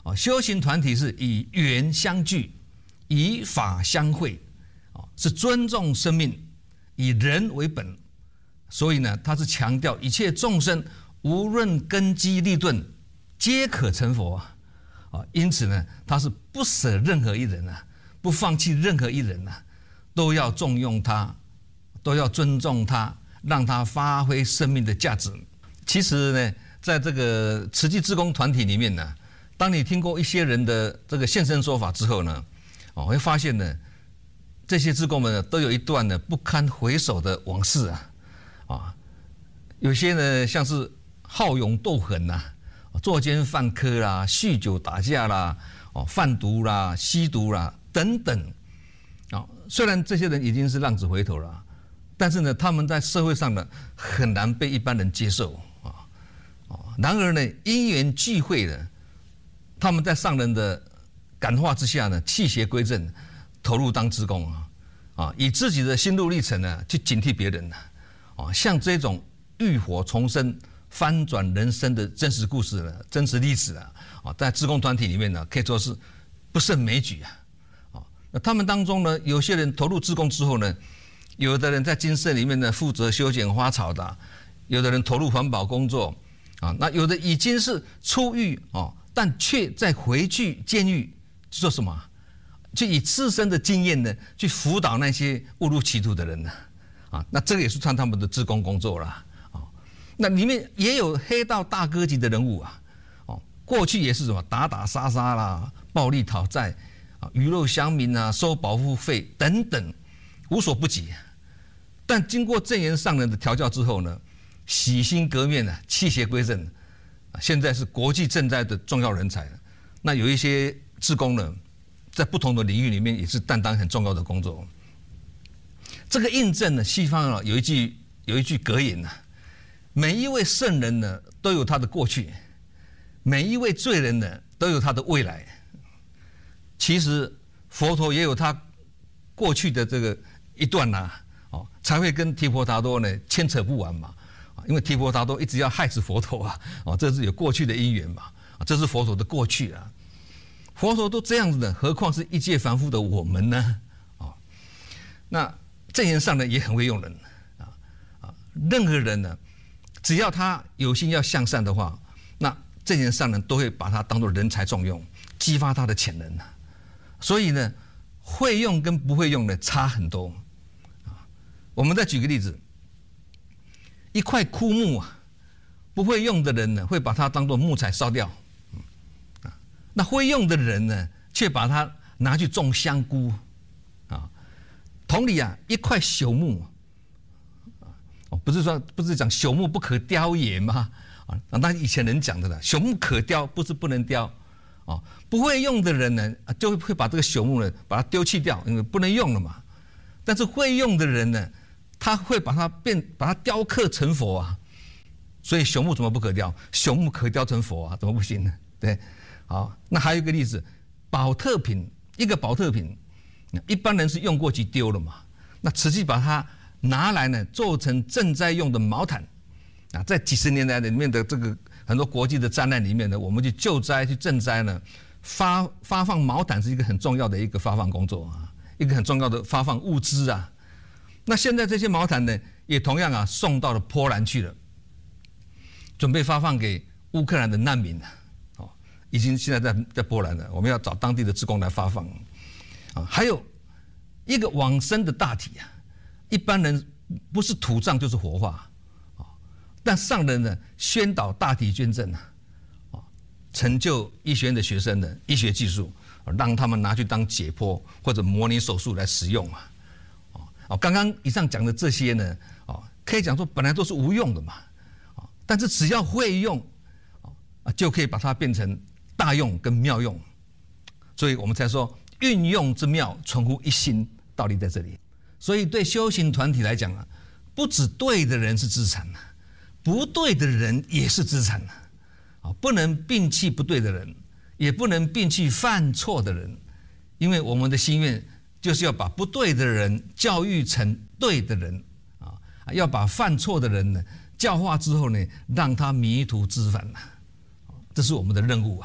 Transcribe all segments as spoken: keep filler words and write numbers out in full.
啊，修行团体是以缘相聚，以法相会，啊，是尊重生命，以人为本。所以呢，它是强调一切众生无论根基立顿，皆可成佛啊。啊，因此呢，它是不舍任何一人啊，不放弃任何一人啊，都要重用他，都要尊重他，让他发挥生命的价值。其实呢，在这个慈济志工团体里面呢，当你听过一些人的这个现身说法之后呢，哦，会发现呢，这些志工们呢，都有一段呢不堪回首的往事啊，啊，有些呢像是好勇斗狠呐、啊。作奸犯科啦，酗酒打架啦，哦，贩毒啦，吸毒啦，等等，啊，虽然这些人已经是浪子回头了，但是呢，他们在社会上呢很难被一般人接受啊，啊，然而呢，因缘聚会的，他们在上人的感化之下呢，弃邪归正，投入当志工啊，啊，以自己的心路历程呢去警惕别人啊，像这种浴火重生。翻转人生的真实故事呢，真实历史啊，啊，在志工团体里面呢，可以说是不胜枚举啊，啊，那他们当中呢，有些人投入志工之后呢，有的人在精舍里面呢负责修剪花草的，有的人投入环保工作啊，那有的已经是出狱啊，但却再回去监狱做什么？就以自身的经验呢，去辅导那些误入歧途的人呢，啊，那这个也是算他们的志工工作啦。那里面也有黑道大哥级的人物啊，哦，过去也是什么打打杀杀啦、暴力讨债啊、鱼肉乡民啊、收保护费等等，无所不及。但经过正言上人的调教之后呢，洗心革面啊，弃邪归正，啊，现在是国际赈灾的重要人才。那有一些志工呢，在不同的领域里面也是担当很重要的工作。这个印证呢，西方啊有一句有一句格言呐、啊。每一位圣人呢，都有他的过去；每一位罪人呢，都有他的未来。其实佛陀也有他过去的这个一段呐、啊，哦，才会跟提婆达多呢牵扯不完嘛。因为提婆达多一直要害死佛陀啊，哦，这是有过去的因缘嘛，这是佛陀的过去啊。佛陀都这样子的，何况是一介凡夫的我们呢？啊，那正言上人也很会用人啊啊，任何人呢。只要他有心要向善的话，那正言上人都会把他当作人才重用，激发他的潜能。所以呢，会用跟不会用的差很多。我们再举个例子，一块枯木啊，不会用的人呢，会把它当作木材烧掉。那会用的人呢，却把它拿去种香菇。啊，同理啊，一块朽木。哦，不是说不是讲朽木不可雕也吗？啊，那以前人讲的啦，朽木可雕，不是不能雕。啊，不会用的人呢，就会把这个朽木呢，把它丢弃掉，因为不能用了嘛。但是会用的人呢，他会把它变，把它雕刻成佛啊。所以朽木怎么不可雕？朽木可雕成佛啊，怎么不行呢？对，好，那还有一个例子，宝特瓶，一个宝特瓶，一般人是用过即丢了嘛。那慈济把它拿来呢，做成赈灾用的毛毯，啊，在几十年来里面的这个很多国际的灾难里面呢，我们去救灾、去赈灾呢，发发放毛毯是一个很重要的一个发放工作啊，一个很重要的发放物资啊。那现在这些毛毯呢，也同样啊送到了波兰去了，准备发放给乌克兰的难民啊，哦，已经现在在在波兰了，我们要找当地的志工来发放啊。还有一个往生的大体啊。一般人不是土葬就是火化，啊，但上人呢宣导大体捐赠啊，啊，成就医学院的学生的医学技术，让他们拿去当解剖或者模拟手术来使用啊，啊，刚刚以上讲的这些呢，啊，可以讲说本来都是无用的嘛，啊，但是只要会用，啊，就可以把它变成大用跟妙用，所以我们才说运用之妙，存乎一心，道理在这里。所以对修行团体来讲啊，不只对的人是资产啊，不对的人也是资产啊，不能摒弃不对的人，也不能摒弃犯错的人，因为我们的心愿就是要把不对的人教育成对的人啊，要把犯错的人呢教化之后呢，让他迷途知返啊，这是我们的任务啊。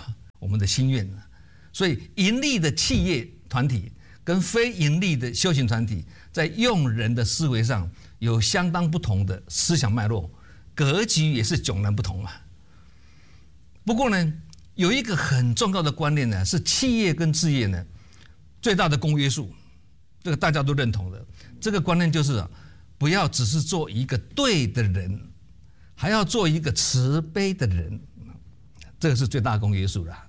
我们的心愿。所以盈利的企业团体跟非盈利的修行团体，在用人的思维上有相当不同的思想脉络，格局也是迥然不同嘛。不过呢，有一个很重要的观念呢，是企业跟事业呢最大的公约数，这个大家都认同的。这个观念就是啊，不要只是做一个对的人，还要做一个慈悲的人，这个是最大的公约数啦。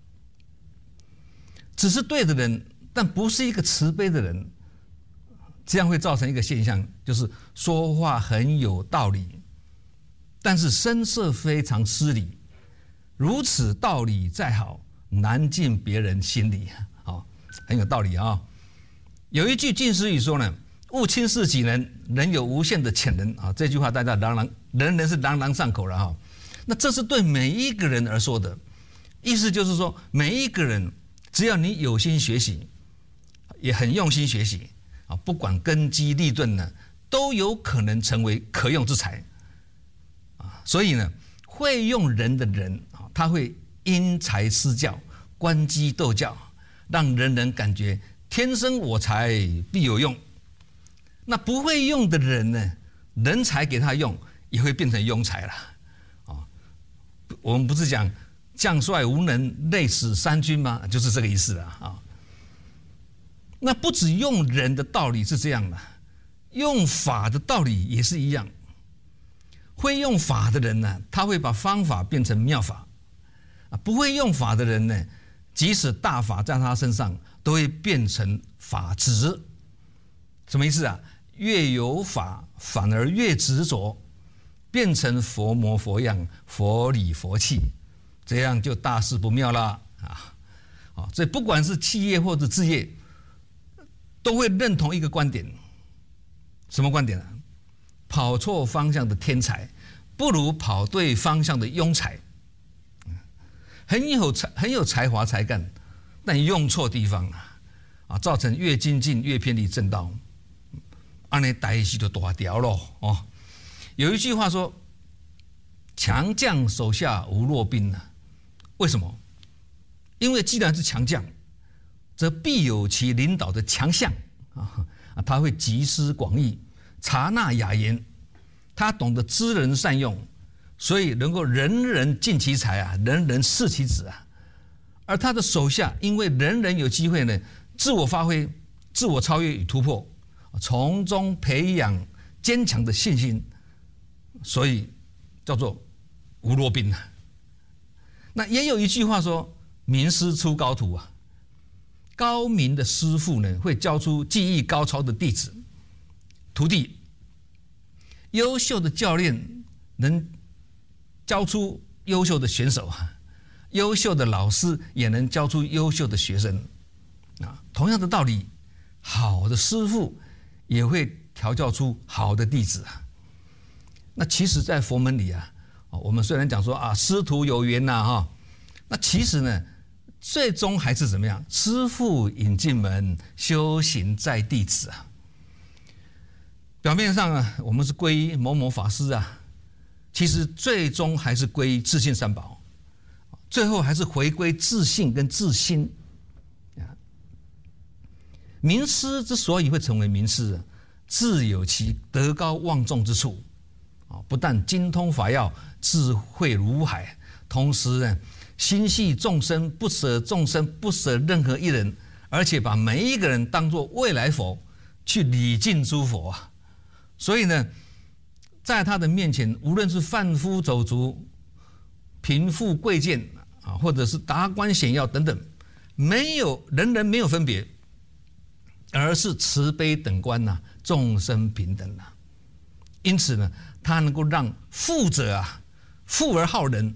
只是对的人，但不是一个慈悲的人，这样会造成一个现象，就是说话很有道理，但是声色非常失礼。如此道理再好，难进别人心里。哦，很有道理啊。有一句近似语说呢，勿轻视己人，人有无限的潜能啊。这句话大家朗朗人人是朗朗上口了哈。那这是对每一个人而说的，意思就是说，每一个人只要你有心学习，也很用心学习啊，不管根基立顿呢，都有可能成为可用之才啊。所以呢，会用人的人啊，他会因材施教，观机斗教，让人人感觉天生我材必有用。那不会用的人呢，人才给他用，也会变成庸才了啊。我们不是讲将帅无能，累死三军吗？就是这个意思了啊。那不只用人的道理是这样的，用法的道理也是一样。会用法的人呢，他会把方法变成妙法啊；不会用法的人呢，即使大法在他身上，都会变成法执。什么意思啊？越有法，反而越执着，变成佛模佛样、佛理佛气。这样就大事不妙了啊！啊，所以不管是企业或者事业，都会认同一个观点，什么观点呢？跑错方向的天才，不如跑对方向的庸才。很有才很有才华才干，但用错地方啊，啊，造成越精进越偏离正道，安尼代志就大条咯哦。有一句话说：“强将手下无弱兵啊。”为什么？因为既然是强将，则必有其领导的强项啊！他会集思广益，察纳雅言，他懂得知人善用，所以能够人人尽其才啊，人人事其职啊。而他的手下，因为人人有机会呢，自我发挥、自我超越与突破，从中培养坚强的信心，所以叫做无弱兵啊。那也有一句话说：“名师出高徒啊。”高明的师傅呢，会教出技艺高超的弟子、徒弟；优秀的教练能教出优秀的选手啊；优秀的老师也能教出优秀的学生啊。同样的道理，好的师傅也会调教出好的弟子啊。那其实，在佛门里啊。我们虽然讲说啊，师徒有缘呐哈，那其实呢，最终还是怎么样？师父引进门，修行在弟子啊。表面上啊，我们是皈依某某法师啊，其实最终还是皈依自信三宝，最后还是回归自信跟自心啊。名师之所以会成为名师，自有其德高望重之处啊，不但精通法要，智慧如海，同时呢，心系众生，不舍众生，不舍任何一人，而且把每一个人当作未来佛，去礼敬诸佛啊。所以呢，在他的面前，无论是贩夫走卒、贫富贵贱啊，或者是达官显要等等，没有人人没有分别，而是慈悲等观呐、啊，众生平等呐、啊。因此呢，他能够让富者啊。富而好仁，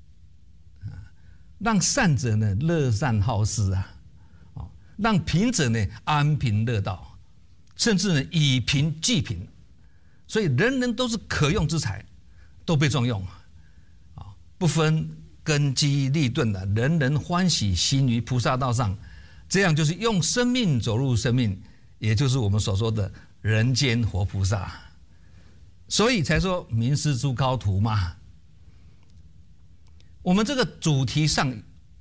让善者呢乐善好施啊，让贫者呢安贫乐道，甚至呢以贫济贫，所以人人都是可用之才，都被重用啊，不分根基立顿的，人人欢喜行于菩萨道上，这样就是用生命走入生命，也就是我们所说的人间活菩萨，所以才说名师出高徒嘛。我们这个主题上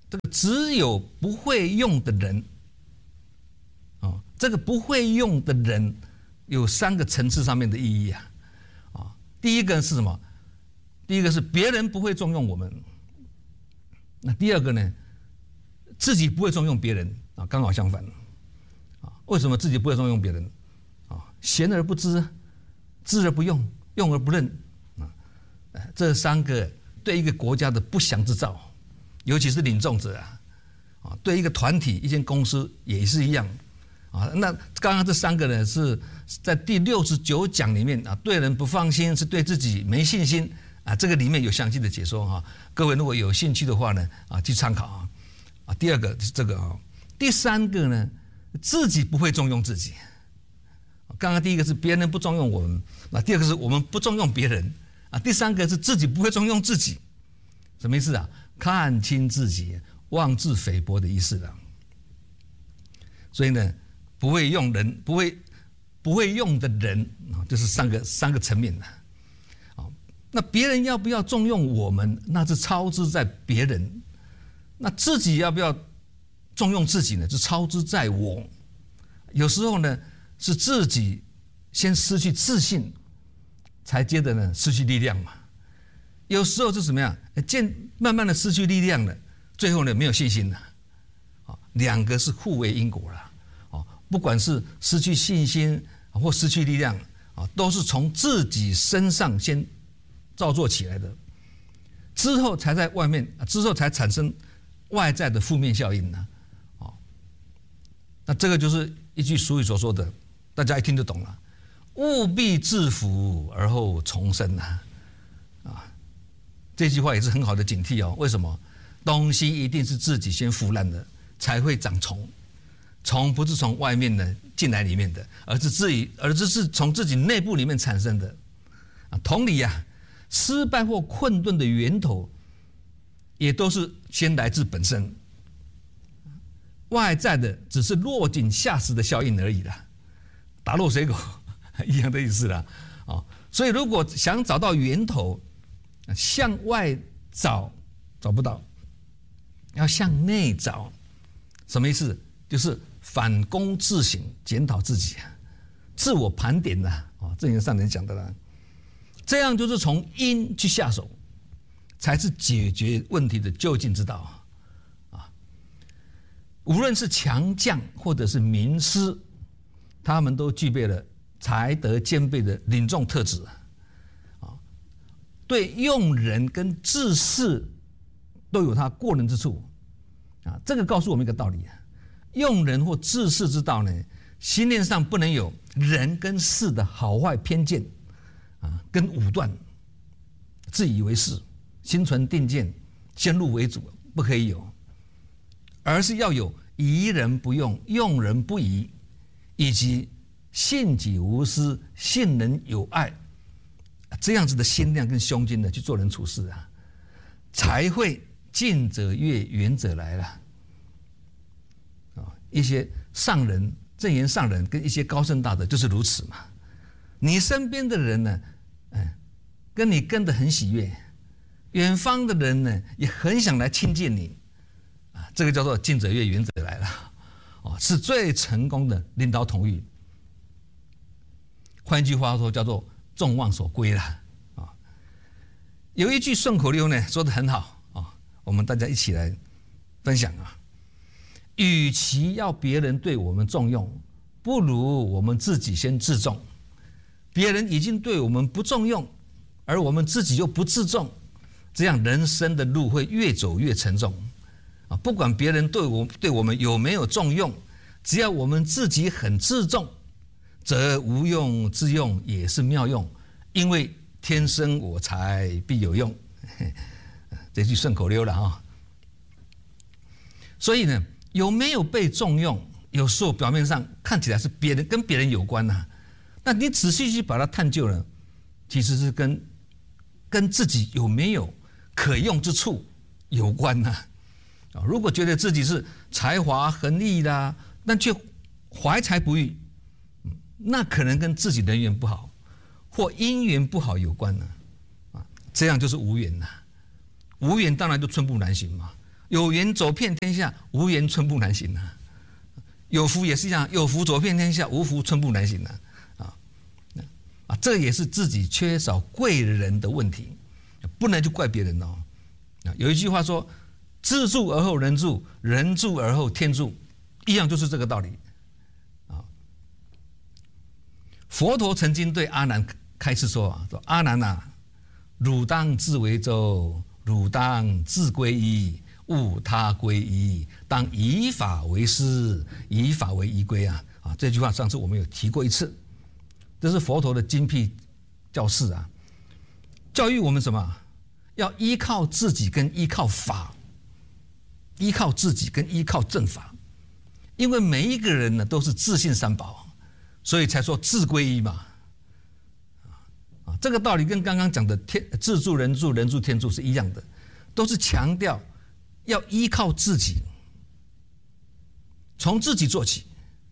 这个只有不会用的人，哦，这个不会用的人有三个层次上面的意义啊，啊，第一个是什么？第一个是别人不会重用我们，那第二个呢，自己不会重用别人啊，刚好相反啊，为什么自己不会重用别人啊？贤而不知，知而不用，用而不任啊，这三个对一个国家的不祥之兆。尤其是领众者啊，啊，对一个团体、一间公司也是一样啊。那刚刚这三个呢，是在第六十九讲里面啊，对人不放心是对自己没信心啊，这个里面有详细的解说哈。各位如果有兴趣的话呢，啊，去参考啊。啊，第二个是这个啊，第三个呢，自己不会重用自己。刚刚第一个是别人不重用我们，那第二个是我们不重用别人啊，第三个是自己不会重用自己，什么意思啊？看清自己，妄自菲薄的意思了。所以呢，不会用人，不会不会用的人啊，就是三个三个层面的。啊，那别人要不要重用我们，那是操之在别人；那自己要不要重用自己呢？是操之在我。有时候呢，是自己先失去自信，才接着呢失去力量嘛。有时候是什么样？渐慢慢的失去力量了，最后呢没有信心了，啊，两个是互为因果了，啊，不管是失去信心或失去力量，啊，都是从自己身上先造作起来的，之后才在外面，之后才产生外在的负面效应呢，啊，那这个就是一句俗语所说的，大家一听就懂了，务必自福而后重生啊。这句话也是很好的警惕哦。为什么？东西一定是自己先腐烂的，才会长虫。虫不是从外面的进来里面的，而是自己，而是是从自己内部里面产生的。啊，同理啊，失败或困顿的源头，也都是先来自本身。外在的只是落井下石的效应而已啦，打落水狗一样的意思啦。啊，所以如果想找到源头，向外找找不到，要向内找，什么意思？就是反躬自省，检讨自己，自我盘点呐。啊，正言上人讲的啦，这样就是从因去下手，才是解决问题的究竟之道啊。无论是强将或者是名师，他们都具备了才德兼备的领众特质。对用人跟治事都有他过人之处啊，这个告诉我们一个道理啊，用人或治事之道呢，心念上不能有人跟事的好坏偏见啊，跟武断、自以为是、心存定见、先入为主，不可以有，而是要有疑人不用、用人不疑，以及信己无私、信人有爱。这样子的心量跟胸襟呢，去做人处事啊，才会近者悦，远者来了。啊，一些上人、正言上人跟一些高僧大德就是如此嘛。你身边的人呢，嗯，跟你跟得很喜悦，远方的人呢也很想来亲近你，啊，这个叫做近者悦，远者来了，哦，是最成功的领导统御。换一句话说，叫做众望所归了啊。有一句顺口溜呢，说得很好啊，我们大家一起来分享啊。与其要别人对我们重用，不如我们自己先自重。别人已经对我们不重用，而我们自己又不自重，这样人生的路会越走越沉重啊。不管别人对我对我们有没有重用，只要我们自己很自重，则无用之用也是妙用，因为天生我材必有用，这句顺口溜了啊。所以呢，有没有被重用，有时候表面上看起来是别人跟别人有关呐、啊，那你仔细去把它探究了，其实是跟跟自己有没有可用之处有关呐、啊。啊，如果觉得自己是才华横溢啦，但却怀才不遇，那可能跟自己人缘不好或因缘不好有关呢、啊。啊，这样就是无缘呐、啊。无缘当然就寸步难行嘛。 有缘走遍天下，无缘寸步难行啊。有福也是一样，有福走遍天下，无福寸步难行啊。啊啊，这也是自己缺少贵人的问题，不能就怪别人哦。啊，有一句话说：“自助而后人助，人助而后天助。”一样就是这个道理。啊，佛陀曾经对阿难开示说啊，说阿难啊，汝当自为舟，汝当自归依。勿他归依，当以法为师，以法为依归啊！啊，这句话上次我们有提过一次，这是佛陀的精辟教示啊，教育我们什么？要依靠自己跟依靠法，依靠自己跟依靠正法，因为每一个人呢都是自信三宝，所以才说自归依嘛。啊，这个道理跟刚刚讲的天自助、人助、人助、天助是一样的，都是强调。要依靠自己，从自己做起。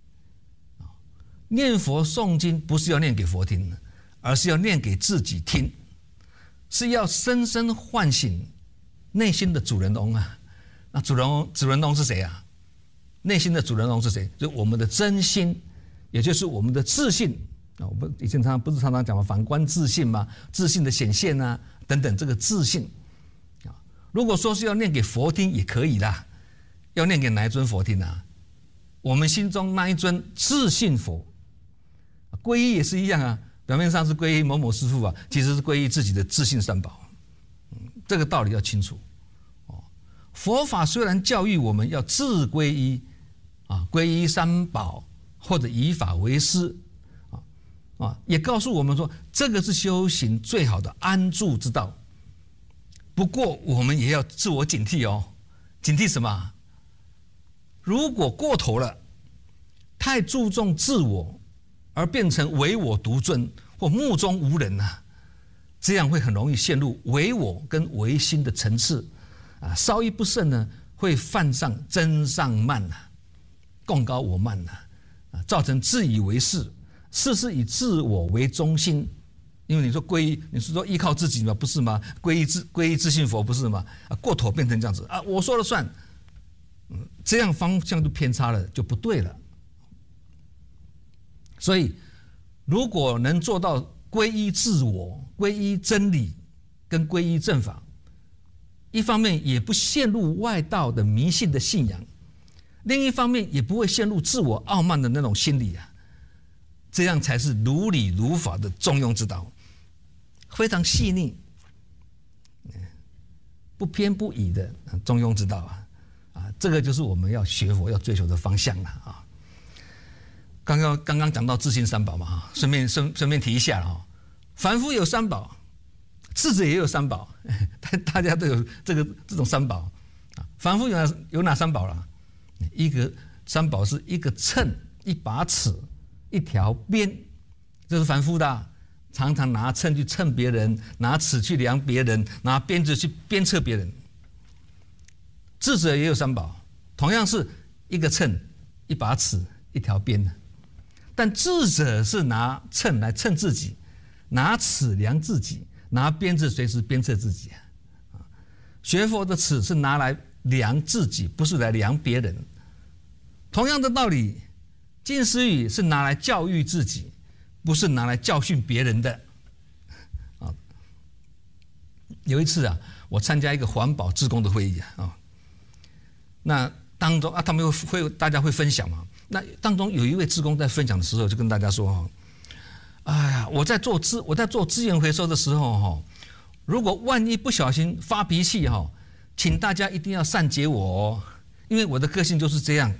念佛诵经不是要念给佛听，而是要念给自己听，是要深深唤醒内心的主人翁啊。那主人翁，主人翁是谁啊？内心的主人翁是谁？就是我们的真心，也就是我们的自信啊。我们以前常常不是常常讲吗？反观自信吗？自信的显现啊，等等，这个自信。如果说是要念给佛听也可以啦，要念给哪一尊佛听啊？我们心中那一尊自信佛，皈依也是一样啊。表面上是皈依某某师父啊，其实是皈依自己的自信三宝。嗯，这个道理要清楚。哦，佛法虽然教育我们要自皈依啊，皈依三宝或者以法为师啊啊，也告诉我们说这个是修行最好的安住之道。不过我们也要自我警惕哦，警惕什么？如果过头了，太注重自我，而变成唯我独尊或目中无人啊，这样会很容易陷入唯我跟唯心的层次啊，稍一不慎呢，会犯上真上慢呐、啊，共高我慢呐、啊，啊，造成自以为是，事事以自我为中心。因为你说皈依，你是说依靠自己吗？不是吗？皈依自皈依自信佛不是吗？啊，过头变成这样子啊，我说了算，嗯，这样方向就偏差了，就不对了。所以，如果能做到皈依自我、皈依真理跟皈依正法，一方面也不陷入外道的迷信的信仰，另一方面也不会陷入自我傲慢的那种心理啊，这样才是如理如法的中庸之道。非常细腻，不偏不倚的中庸之道啊，啊，这个就是我们要学佛要追求的方向了啊。刚刚刚刚讲到自信三宝嘛，顺便顺顺便提一下啊，凡夫有三宝，智者也有三宝，大大家都有这个这种三宝啊。凡夫有哪有哪三宝了？一个三宝是一个秤，一把尺，一条鞭，这是凡夫的。常常拿秤去称别人，拿尺去量别人，拿鞭子去鞭策别人。智者也有三宝，同样是一个秤、一把尺、一条鞭的，但智者是拿秤来称自己，拿尺量自己，拿鞭子随时鞭策自己啊。学佛的尺是拿来量自己，不是来量别人。同样的道理，经师语是拿来教育自己，不是拿来教训别人的。啊，有一次啊，我参加一个环保志工的会议啊，那当中啊，他们会会大家会分享嘛。那当中有一位志工在分享的时候，就跟大家说哈，哎呀，我在做资我在做资源回收的时候哈，如果万一不小心发脾气哈，请大家一定要善解我哦，因为我的个性就是这样。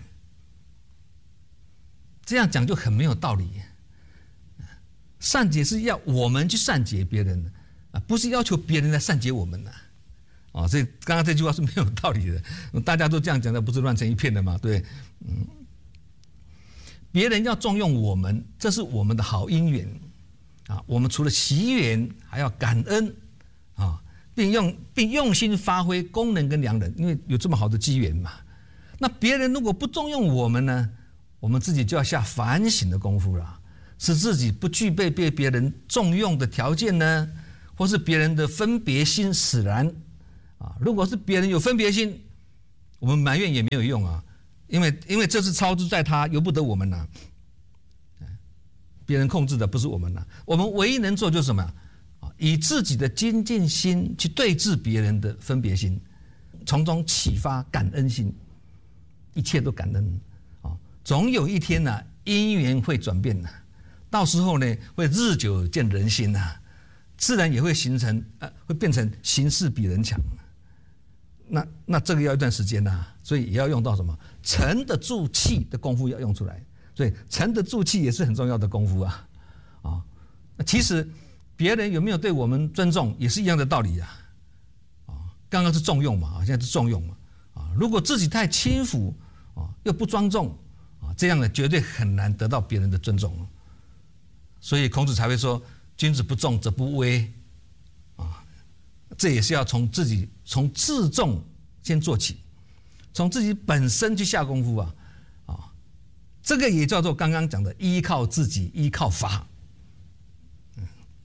这样讲就很没有道理。善解是要我们去善解别人的啊，不是要求别人来善解我们的。哦，所以刚刚这句话是没有道理的。大家都这样讲的，不是乱成一片的吗？对，嗯，别人要重用我们，这是我们的好因缘啊。我们除了惜缘，还要感恩啊，并用并用心发挥功能跟良能，因为有这么好的机缘嘛。那别人如果不重用我们呢，我们自己就要下反省的功夫了。是自己不具备被别人重用的条件呢，或是别人的分别心使然啊？如果是别人有分别心， 我们埋怨也没有用啊，因为因为这是操之在他，由不得我们呐、啊。别人控制的不是我们呐、啊，我们唯一能做就是什么啊？以自己的精进心去对治别人的分别心，从中启发感恩心，一切都感恩啊。总有一天呢、啊，因缘会转变的，到时候呢，会日久见人心呐、啊，自然也会形成呃，会变成形势比人强。那那这个要一段时间呐、啊，所以也要用到什么沉得住气的功夫要用出来，所以沉得住气也是很重要的功夫啊啊。那其实别人有没有对我们尊重也是一样的道理啊啊。刚刚是重用嘛，现在是重用嘛啊。如果自己太轻浮啊，又不庄重啊，这样呢绝对很难得到别人的尊重。所以孔子才会说：“君子不重则不威。”啊，这也是要从自己从自重先做起，从自己本身去下功夫啊啊，这个也叫做刚刚讲的依靠自己，依靠法。嗯，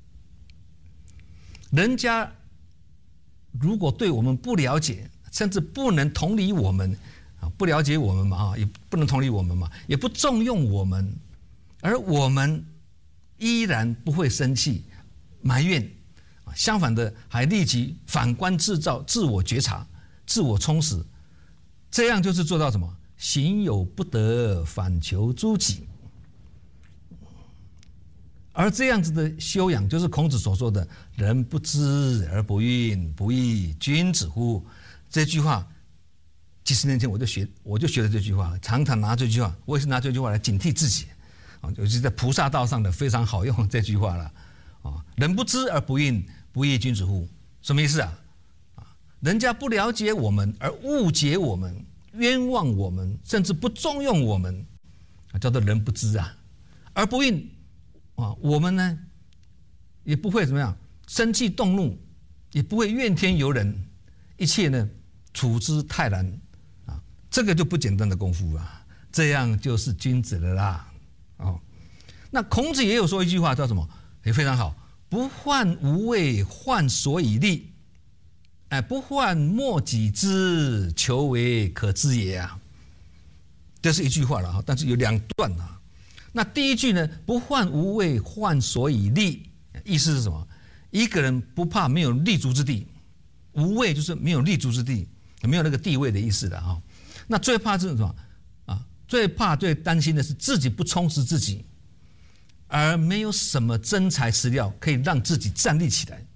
人家如果对我们不了解，甚至不能同理我们啊，不了解我们嘛啊，也不能同理我们嘛，也不重用我们，而我们依然不会生气、埋怨，相反的还立即反观自照、自我觉察、自我充实，这样就是做到什么？行有不得，反求诸己。而这样子的修养，就是孔子所说的“人不知而不愠，不亦君子乎”这句话。几十年前我就学，我就学了这句话，常常拿这句话，我也是拿这句话来警惕自己。尤其在菩萨道上的非常好用这句话了啊！人不知而不愠，不亦君子乎？什么意思啊？啊，人家不了解我们而误解我们、冤枉我们，甚至不重用我们，叫做人不知啊。而不愠啊，我们呢也不会怎么样生气动怒，也不会怨天尤人，一切呢处之泰然啊，这个就不简单的功夫啊，这样就是君子了啦。哦，那孔子也有说一句话叫什么？也非常好，不患无位，患所以立。哎，不患莫己知，求为可知也啊。这是一句话了哈，但是有两段啊。那第一句呢，不患无位，患所以立，意思是什么？一个人不怕没有立足之地，无位就是没有立足之地，没有那个地位的意思了啊。那最怕是什么？最怕、最担心的是自己不充实自己，而没有什么真材实料可以让自己站立起来。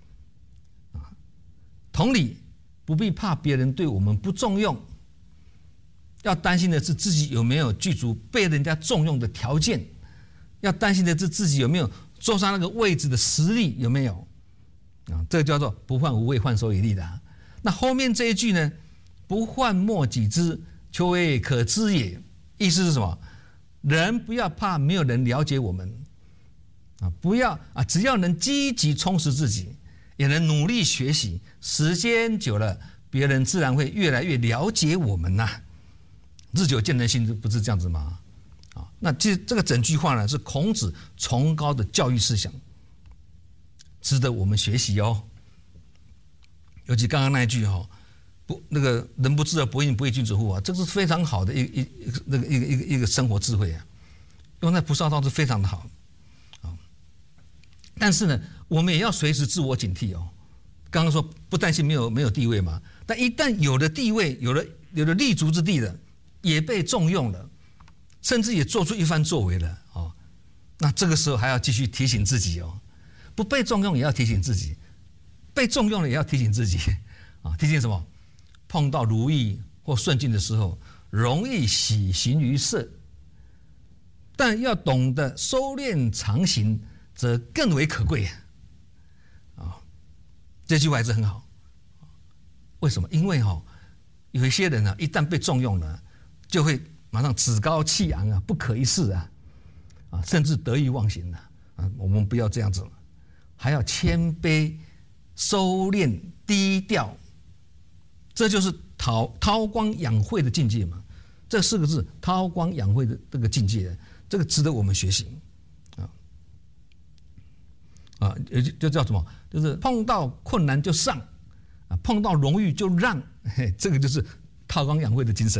同理，不必怕别人对我们不重用，要担心的是自己有没有具足被人家重用的条件，要担心的是自己有没有坐上那个位置的实力有没有啊？这个叫做不患无位，患所以立的啊。那后面这一句呢？不患莫己知，求为可知也。意思是什么？人不要怕没有人了解我们啊，不要啊，只要能积极充实自己，也能努力学习，时间久了，别人自然会越来越了解我们呐、啊。日久见人心，不是这样子吗？啊，那其实这个整句话呢，是孔子崇高的教育思想，值得我们学习哦。尤其刚刚那一句哈、哦。不，那个人不知而不愠，不亦君子乎啊！这是非常好的一一那个一个一个一个生活智慧啊，用在菩萨道是非常的好啊。但是呢，我们也要随时自我警惕哦。刚刚说不担心没有没有地位嘛，但一旦有了地位，有了有了立足之地了，也被重用了，甚至也做出一番作为了哦。那这个时候还要继续提醒自己哦，不被重用也要提醒自己，被重用了也要提醒自己啊。提醒什么？碰到如意或顺境的时候，容易喜形于色，但要懂得收敛常行，则更为可贵啊！这句话还是很好。为什么？因为哈、哦，有一些人啊，一旦被重用了，就会马上趾高气昂啊，不可一世啊，啊，甚至得意忘形啊！啊，我们不要这样子，还要谦卑、收敛、低调。这就是韬韬光养晦的境界嘛，这四个字韬光养晦的这个境界，这个值得我们学习啊啊，就叫什么？就是碰到困难就上啊，碰到荣誉就让，嘿，这个就是韬光养晦的精神。